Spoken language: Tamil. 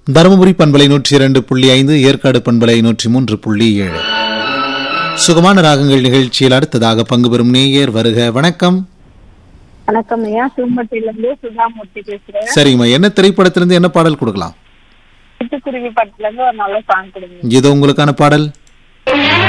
தருமபுரி பண்பலை 102.5, ஏற்காடு பண்பலை 103.7. சுகமான ராகங்கள் நிகழ்ச்சியில் அடுத்ததாக பங்கு பெறும் நேயர் வருக. வணக்கம். வணக்கம் ஐயா, சிவம்பட்டியிலிருந்து சுதாமூர்த்தி பேசுறேன். சரிங்கம்மா, என்ன திரைப்படத்திலிருந்து என்ன பாடல் கொடுக்கலாம்? சிட்டுக்குருவி படத்துல இருந்து ஒரு நல்ல சாங் கொடுங்க. இது உங்களுக்கான பாடல்.